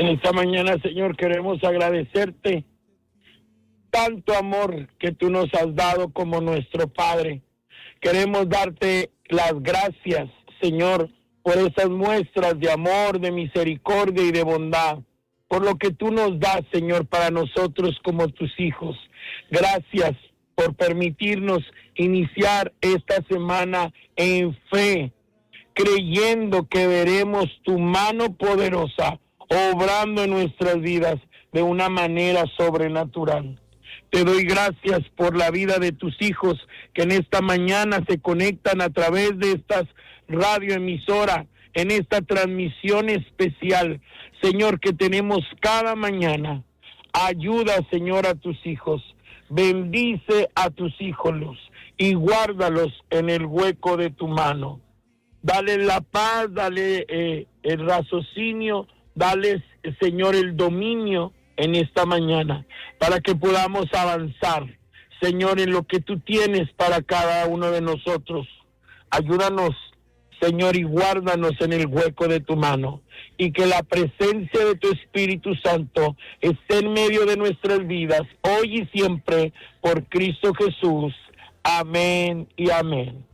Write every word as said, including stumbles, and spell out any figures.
En esta mañana, Señor, queremos agradecerte tanto amor que tú nos has dado como nuestro Padre. Queremos darte las gracias, Señor, por esas muestras de amor, de misericordia y de bondad, por lo que tú nos das, Señor, para nosotros como tus hijos. Gracias por permitirnos iniciar esta semana en fe, creyendo que veremos tu mano poderosa obrando en nuestras vidas de una manera sobrenatural. Te doy gracias por la vida de tus hijos que en esta mañana se conectan a través de estas radioemisoras, en esta transmisión especial, Señor, que tenemos cada mañana. Ayuda, Señor, a tus hijos. Bendice a tus hijos y guárdalos en el hueco de tu mano. Dale la paz, dale eh, el raciocinio, dale, Señor, el dominio en esta mañana, para que podamos avanzar, Señor, en lo que tú tienes para cada uno de nosotros. Ayúdanos, Señor, y guárdanos en el hueco de tu mano, y que la presencia de tu Espíritu Santo esté en medio de nuestras vidas, hoy y siempre, por Cristo Jesús. Amén y amén.